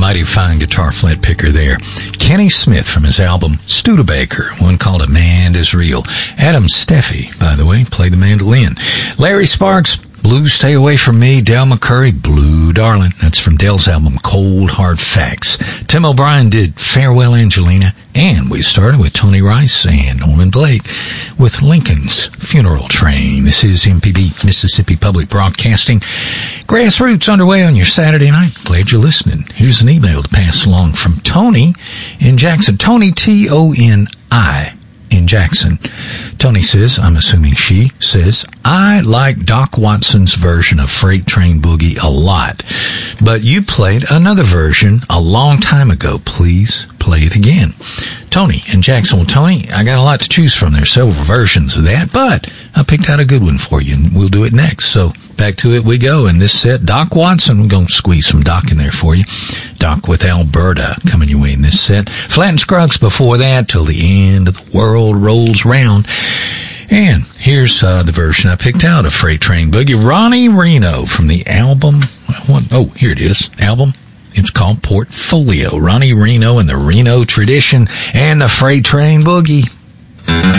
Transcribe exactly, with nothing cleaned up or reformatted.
mighty fine guitar flat picker there. Kenny Smith from his album Studebaker, one called A Man Is Real. Adam Steffi, by the way, played the mandolin. Larry Sparks, Blue Stay Away From Me. Dale McCurry, Blue Darling. That's from Dale's album Cold Hard Facts. Tim O'Brien did Farewell Angelina. And we started with Tony Rice and Norman Blake with Lincoln's Funeral Train. This is M P B, Mississippi Public Broadcasting. Grassroots underway on your Saturday night. Glad you're listening. Here's an email to pass along from Tony in Jackson. Tony, T O N I. in Jackson. Tony says, I'm assuming she says, I like Doc Watson's version of Freight Train Boogie a lot, but you played another version a long time ago. Please play it again. Tony in Jackson. Well, Tony, I got a lot to choose from. There's several versions of that, but I picked out a good one for you, and we'll do it next. So back to it we go. In this set, Doc Watson. We're going to squeeze some Doc in there for you. Doc with Alberta coming your way in this set. Flat and Scruggs before that, till the end of the world rolls round. And here's uh, the version I picked out of Freight Train Boogie. Ronnie Reno from the album. What? Oh, here it is. Album. It's called Portfolio. Ronnie Reno and the Reno Tradition and the Freight Train Boogie.